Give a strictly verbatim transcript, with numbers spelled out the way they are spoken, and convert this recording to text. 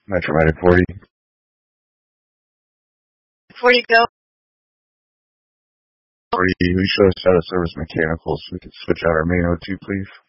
Metromatic forty. forty go. forty, we show us how to service mechanicals. We can switch out our main O two, please.